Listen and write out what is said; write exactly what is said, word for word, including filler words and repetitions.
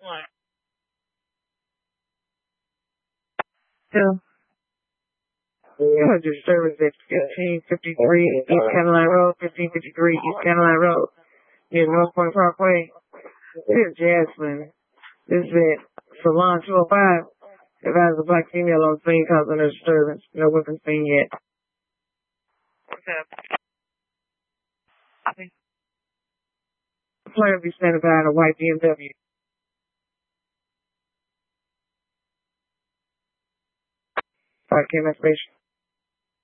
Yeah. Yeah, disturbance at fifteen fifty-three East Caroline Road, fifteen fifty-three East Caroline Road, near North Point Parkway. This is Jasmine. This is at Salon two oh five. Advise a black female on scene causing a disturbance. No weapons seen yet. Okay. The player will be standing by in a white B M W. All right, K M S Station.